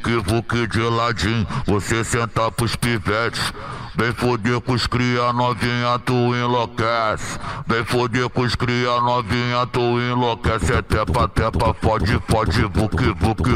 vuque de ladinho, você senta pros pivetes. Vem foder com os cria novinha, tu enlouquece. Vem foder com os cria novinha, tu enlouquece. É tepa, tepa, fode, fode, vuque, vuque,